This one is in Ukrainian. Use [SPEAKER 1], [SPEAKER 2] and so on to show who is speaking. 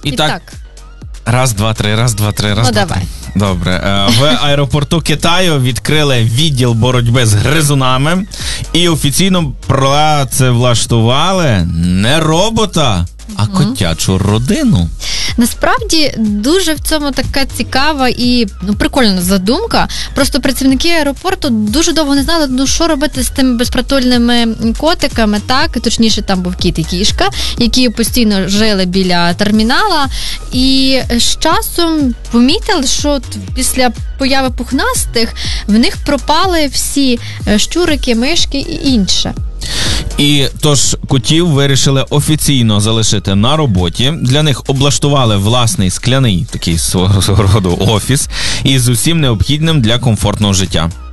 [SPEAKER 1] І так. Раз, два, три, раз, два, три, раз, два,
[SPEAKER 2] давай.
[SPEAKER 1] три. Добре. В аеропорту Китаю відкрили відділ боротьби з гризунами і офіційно працевлаштували не робота, а котячу родину.
[SPEAKER 2] Насправді, дуже в цьому така цікава і прикольна задумка. Просто працівники аеропорту дуже довго не знали, що робити з тими безпритульними котиками, так? Точніше, там був кіт і кішка, які постійно жили біля термінала. І з часом помітили, що після появи пухнастих в них пропали всі щурики, мишки і інше.
[SPEAKER 1] І тож котів вирішили офіційно залишити на роботі. Для них облаштували власний скляний такий свого роду офіс із усім необхідним для комфортного життя.